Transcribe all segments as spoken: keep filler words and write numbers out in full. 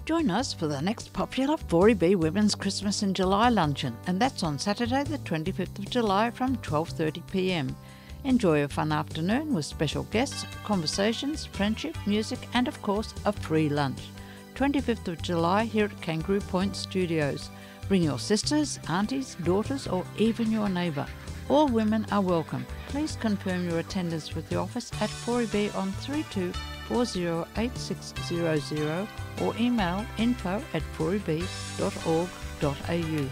Join us for the next popular four E B Women's Christmas in July luncheon, and that's on Saturday the twenty-fifth of July from twelve thirty p m. Enjoy a fun afternoon with special guests, conversations, friendship, music and of course a free lunch. twenty-fifth of July here at Kangaroo Point Studios. Bring your sisters, aunties, daughters or even your neighbour. All women are welcome. Please confirm your attendance with the office at four E B on three two four zero eight six zero zero or email info at four e b dot org dot a u.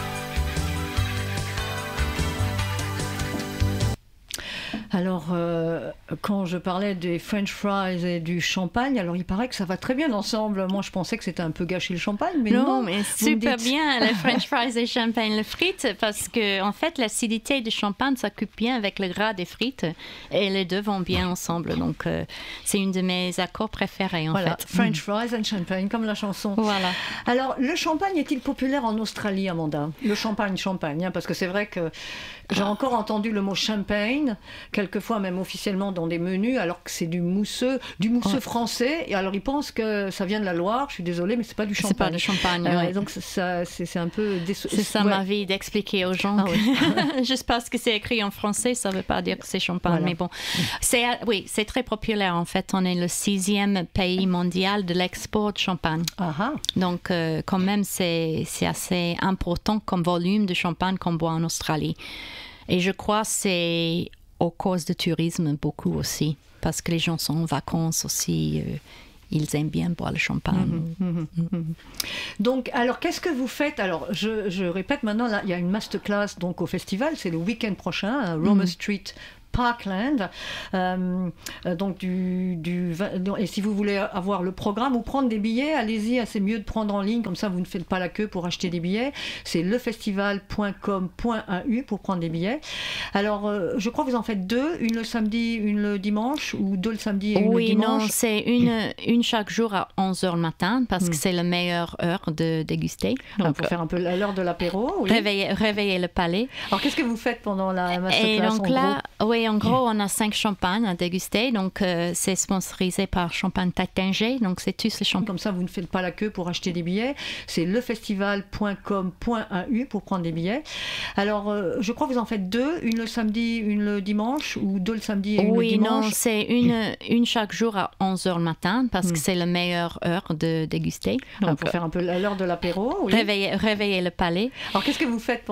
Alors, euh, quand je parlais des French fries et du champagne, alors il paraît que ça va très bien ensemble. Moi, je pensais que c'était un peu gâcher le champagne, mais non. Non, mais super bien, les French fries et champagne, les frites, parce que en fait, l'acidité du champagne s'occupe bien avec le gras des frites et les deux vont bien ensemble. Donc, euh, c'est une de mes accords préférés, en voilà, fait. French fries and champagne, comme la chanson. Voilà. Alors, le champagne est-il populaire en Australie, Amanda ? Le champagne, champagne, hein, parce que c'est vrai que j'ai encore entendu le mot champagne, quelquefois même officiellement dans des menus, alors que c'est du mousseux, du mousseux ouais. français. Et alors ils pensent que ça vient de la Loire. Je suis désolée, mais c'est pas du champagne. C'est pas du champagne. Euh, ouais. Donc ça, c'est, c'est un peu déçu- C'est ça ouais. ma vie d'expliquer aux gens. Ah, ouais. Juste parce que c'est écrit en français, ça veut pas dire que c'est champagne. Voilà. Mais bon, c'est oui, c'est très populaire en fait. On est le sixième pays mondial de l'export de champagne. Ah. Donc euh, quand même, c'est c'est assez important comme volume de champagne qu'on boit en Australie. Et je crois que c'est aux causes de tourisme beaucoup aussi, parce que les gens sont en vacances aussi, euh, ils aiment bien boire le champagne. Mmh, mmh, mmh. Donc, alors, qu'est-ce que vous faites ? Alors, je, je répète maintenant, là, il y a une masterclass donc, au festival, c'est le week-end prochain, à Roma mmh. Street Parkland, euh, donc du, du, et si vous voulez avoir le programme ou prendre des billets, allez-y, c'est mieux de prendre en ligne, comme ça vous ne faites pas la queue pour acheter des billets, c'est lefestival point com point a u pour prendre des billets. Alors euh, je crois que vous en faites deux, une le samedi, une le dimanche, ou deux le samedi et une oui, le dimanche. Oui, non, c'est une, une chaque jour à onze heures le matin, parce mmh. que c'est la meilleure heure de déguster. Donc, ah, pour faire un peu l'heure de l'apéro. Oui. Réveiller, réveiller le palais. Alors qu'est-ce que vous faites pendant la masterclass? Et donc en là, gros oui, en gros, on a cinq champagnes à déguster. Donc, euh, c'est sponsorisé par Champagne Taittinger. Donc, c'est tous les champagnes. Comme ça, vous ne faites pas la queue pour acheter des billets. C'est lefestival point com point a u pour prendre des billets. Alors, euh, je crois que vous en faites deux. Une le samedi, une le dimanche, ou deux le samedi et une oui, le dimanche. Oui, non, c'est une, une chaque jour à onze heures le matin, parce mmh. que c'est la meilleure heure de déguster. Donc, ah, pour faire un peu l'heure de l'apéro. Oui. Réveiller, réveiller le palais. Alors, qu'est-ce que vous faites